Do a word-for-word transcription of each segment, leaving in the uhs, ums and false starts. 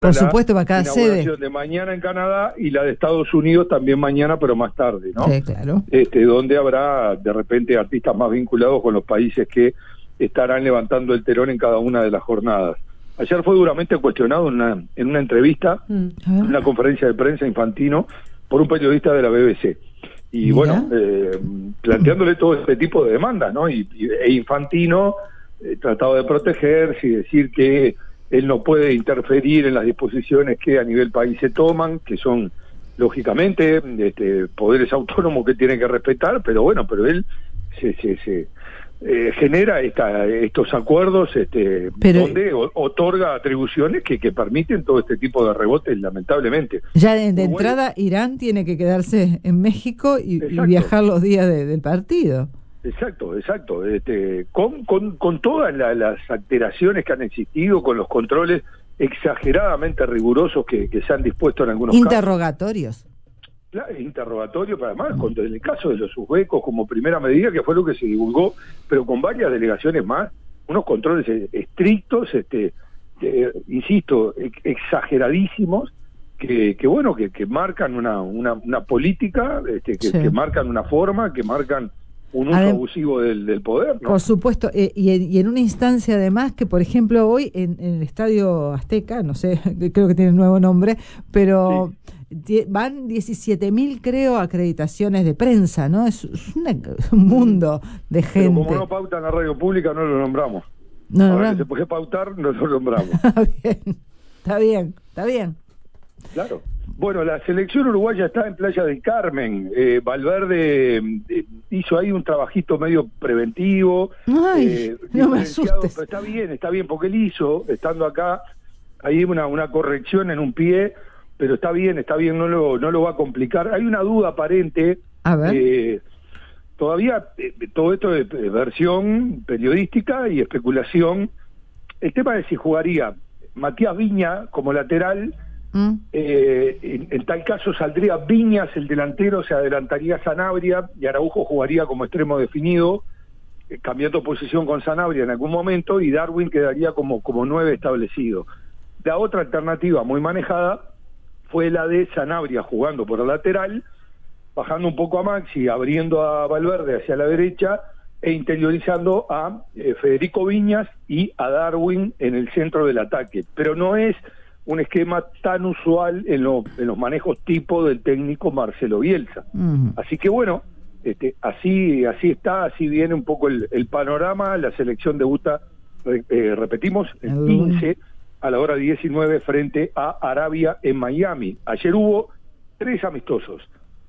Por supuesto, para cada sede. La inauguración de mañana en Canadá y la de Estados Unidos también mañana, pero más tarde, ¿no? Sí, claro. Este, donde habrá de repente artistas más vinculados con los países que estarán levantando el telón en cada una de las jornadas. Ayer fue duramente cuestionado en una, en una entrevista, mm. en una conferencia de prensa Infantino, por un periodista de la B B C. Y Mira. bueno, eh, planteándole todo este tipo de demandas, ¿no? Y, y e Infantino eh, tratado de protegerse y decir que él no puede interferir en las disposiciones que a nivel país se toman, que son, lógicamente, este, poderes autónomos que tiene que respetar, pero bueno, pero él se, se, se eh, genera esta, estos acuerdos este, pero, donde o, otorga atribuciones que, que permiten todo este tipo de rebotes, lamentablemente. Ya de, de entrada, bueno, Irán tiene que quedarse en México y, y viajar los días de, del partido. Exacto, exacto. Este, con, con, con todas la, las alteraciones que han existido, con los controles exageradamente rigurosos que, que se han dispuesto en algunos interrogatorios. casos. Claro, interrogatorios, pero además, con, en el caso de los uzbecos como primera medida, que fue lo que se divulgó, pero con varias delegaciones más, unos controles estrictos, este, eh, insisto, ex, exageradísimos, que, que bueno, que, que marcan una, una, una política, este, que, sí. que marcan una forma, que marcan un uso ver, abusivo del, del poder, ¿no? Por supuesto, eh, y, en, y en una instancia además que, por ejemplo, hoy en, en el Estadio Azteca, no sé, creo que tiene un nuevo nombre, pero sí. van diecisiete mil, creo, acreditaciones de prensa, ¿no? Es, es una, un mundo de gente. Pero como no pautan la radio pública, no lo nombramos. No, Ahora no. que se puede pautar, no lo nombramos. Está bien, está bien, está bien. Claro. Bueno, la selección uruguaya está en Playa del Carmen. Eh, Valverde eh, hizo ahí un trabajito medio preventivo. Ay, eh, no me asustes. Pero está bien, está bien, porque él hizo, estando acá, ahí una, una corrección en un pie, pero está bien, está bien, no lo, no lo va a complicar. Hay una duda aparente. A ver. Eh, todavía, eh, todo esto es versión periodística y especulación. El tema de si jugaría Matías Viña como lateral. Mm. Eh, en, en tal caso saldría Viñas, el delantero, se adelantaría Sanabria y Araujo jugaría como extremo definido, eh, cambiando posición con Sanabria en algún momento, y Darwin quedaría como, como nueve establecido. La otra alternativa muy manejada fue la de Sanabria jugando por el lateral, bajando un poco a Maxi, abriendo a Valverde hacia la derecha e interiorizando a eh, Federico Viñas y a Darwin en el centro del ataque, pero no es un esquema tan usual en, lo, en los manejos tipo del técnico Marcelo Bielsa. Uh-huh. Así que bueno, este, así así está, así viene un poco el, el panorama. La selección debuta, eh, repetimos, el uh-huh. quince a la hora diecinueve frente a Arabia en Miami. Ayer hubo tres amistosos.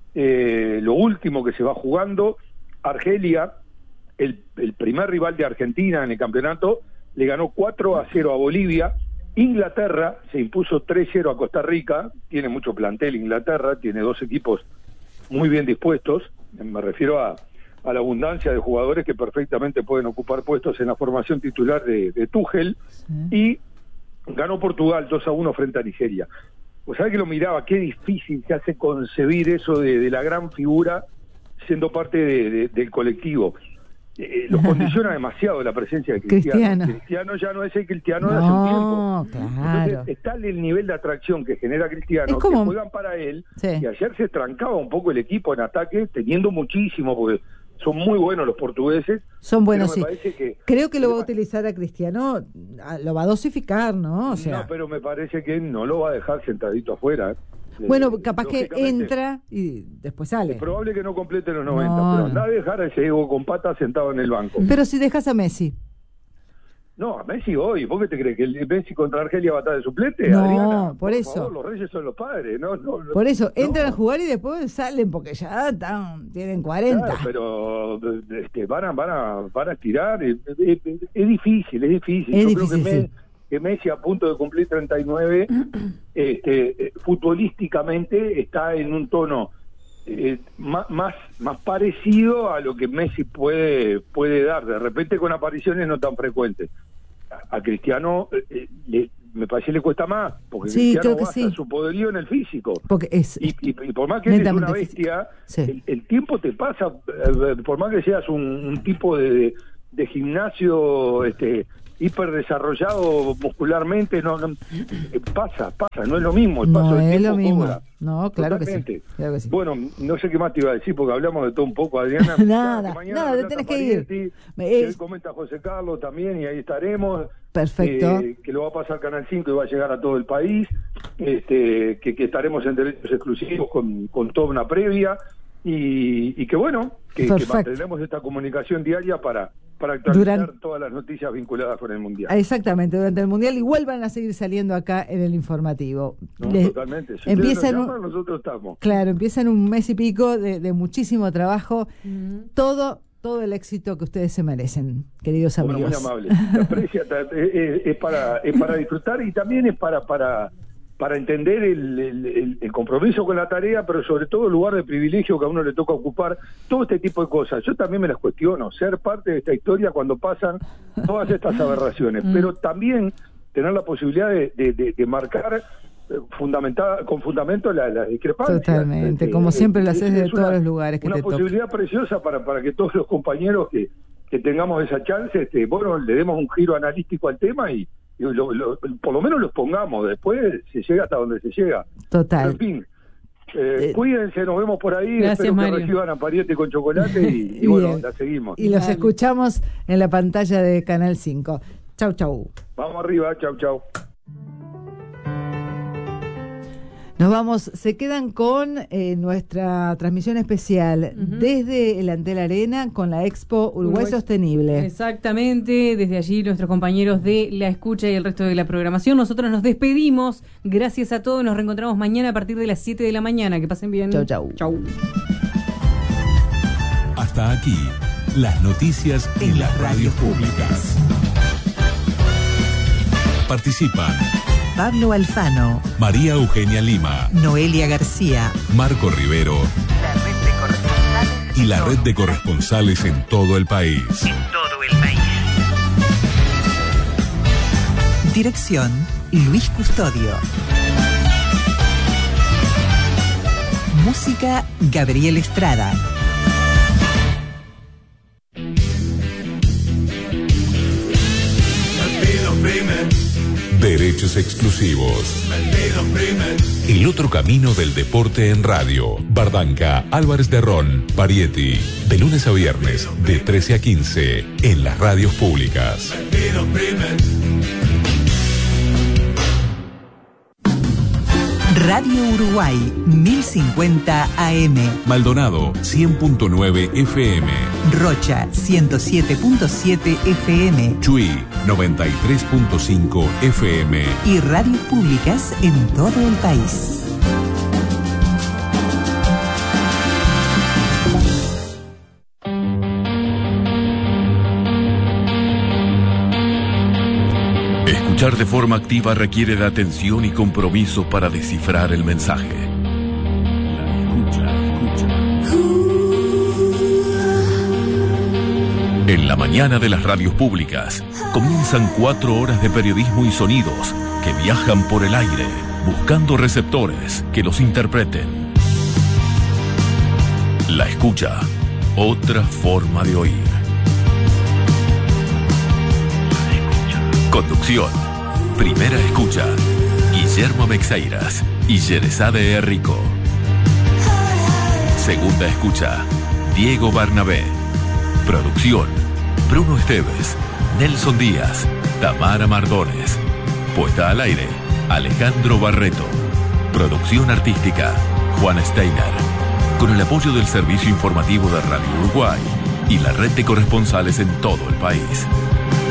Eh, lo último que se va jugando, Argelia, el, el primer rival de Argentina en el campeonato, le ganó cuatro a cero a Bolivia. Inglaterra se impuso tres cero a Costa Rica, tiene mucho plantel Inglaterra, tiene dos equipos muy bien dispuestos, me refiero a, a la abundancia de jugadores que perfectamente pueden ocupar puestos en la formación titular de, de Tuchel, sí. Y ganó Portugal dos a uno frente a Nigeria. Pues sabés que lo miraba, qué difícil se hace concebir eso de, de la gran figura siendo parte de, de, del colectivo. Eh, los condiciona demasiado la presencia de Cristiano. Cristiano. Cristiano ya no es el Cristiano de no, hace un tiempo. Claro. Entonces está el nivel de atracción que genera Cristiano, como... que juegan para él, sí. Y ayer se trancaba un poco el equipo en ataque, teniendo muchísimo, porque son muy buenos los portugueses. Son buenos, sí. Que, Creo que lo va a utilizar a Cristiano, lo va a dosificar, ¿no? O sea... No, pero me parece que no lo va a dejar sentadito afuera, ¿eh? Bueno, capaz que entra y después sale. Es probable que no complete los noventa, no, pero anda a dejar a ese ego con patas sentado en el banco. Pero si dejas a Messi. No, a Messi hoy. ¿Vos qué te crees? ¿Que el Messi contra Argelia va a estar de suplete? No, Adriana, por, por eso. Favor, los reyes son los padres, ¿no? no por eso, no. entran a jugar y después salen porque ya están, tienen cuarenta. Claro, pero este, van, a, van, a, van a estirar. Es, es, es difícil, es difícil. Es Yo difícil, creo que, sí. me, que Messi, a punto de cumplir treinta y nueve, este, futbolísticamente está en un tono eh, más, más, más parecido a lo que Messi puede, puede dar, de repente con apariciones no tan frecuentes. A, a Cristiano eh, le, me parece que le cuesta más, porque sí, Cristiano basa sí. su poderío en el físico. Porque es, y, y, y por más que eres una bestia, sí. el, el tiempo te pasa, eh, por más que seas un, un tipo de, de gimnasio este hiperdesarrollado muscularmente, no, no pasa, pasa, no es lo mismo, el paso no del es tiempo lo mismo. cobra. No, claro que, sí, claro que sí. Bueno, no sé qué más te iba a decir porque hablamos de todo un poco, Adriana. nada, ya, nada, te tenés que ir. Que es... hoy comenta José Carlos también y ahí estaremos. Perfecto. Eh, que lo va a pasar Canal cinco y va a llegar a todo el país. Este, que, que estaremos en derechos exclusivos con, con toda una previa y, y que bueno, que, que mantendremos esta comunicación diaria para para actualizar durante... todas las noticias vinculadas con el Mundial. Exactamente, durante el Mundial igual van a seguir saliendo acá en el informativo. No, Les... Totalmente, si empiezan nos llaman, un... nosotros estamos. Claro, empiezan un mes y pico de, de muchísimo trabajo, mm. todo todo el éxito que ustedes se merecen, queridos amigos. Bueno, muy amable, se aprecia, es, es, para, es para disfrutar y también es para... para para entender el, el, el compromiso con la tarea, pero sobre todo el lugar de privilegio que a uno le toca ocupar, todo este tipo de cosas. Yo también me las cuestiono, ser parte de esta historia cuando pasan todas estas aberraciones, mm. pero también tener la posibilidad de, de, de, de marcar fundamentada, con fundamento la, la discrepancia. Totalmente, este, como siempre lo haces de todos una, los lugares que te toca. Una posibilidad preciosa para, para que todos los compañeros que, que tengamos esa chance, este, bueno, le demos un giro analítico al tema y Lo, lo, por lo menos los pongamos, después se llega hasta donde se llega. Total. Pero, en fin, eh, eh, cuídense, nos vemos por ahí. Gracias, espero Mario. que reciban a Pariete con chocolate y, y bueno, la seguimos. Y los Dale. escuchamos en la pantalla de Canal cinco. Chau, chau. Vamos arriba, chau, chau. Nos vamos, se quedan con eh, nuestra transmisión especial uh-huh. desde el Antel Arena con la Expo Uruguay, Uruguay Sostenible. Exactamente, desde allí nuestros compañeros de La Escucha y el resto de la programación. Nosotros nos despedimos, gracias a todos, nos reencontramos mañana a partir de las siete de la mañana. Que pasen bien. Chau, chau. Chau. Hasta aquí, las noticias en las radios públicas. Participan Pablo Alfano, María Eugenia Lima, Noelia García, Marco Rivero, la red de corresponsales y la red de corresponsales en todo el país. En todo el país. Dirección, Luis Custodio. Música, Gabriel Estrada. Derechos exclusivos. El otro camino del deporte en radio. Bardanca, Álvarez de Ron, Parieti. De lunes a viernes, de trece a quince, en las radios públicas. Radio Uruguay, mil cincuenta A M. Maldonado, cien punto nueve F M. Rocha, ciento siete punto siete F M. Chuy, noventa y tres punto cinco F M. Y radios públicas en todo el país. Escuchar de forma activa requiere de atención y compromiso para descifrar el mensaje. La escucha, escucha. En la mañana de las radios públicas comienzan cuatro horas de periodismo y sonidos que viajan por el aire buscando receptores que los interpreten. La escucha, otra forma de oír. Conducción. Primera escucha, Guillermo Mexeiras y Yerezade Rico. Segunda escucha, Diego Barnabé. Producción, Bruno Esteves, Nelson Díaz, Tamara Mardones. Puesta al aire, Alejandro Barreto. Producción artística, Juan Steiner. Con el apoyo del Servicio Informativo de Radio Uruguay y la red de corresponsales en todo el país.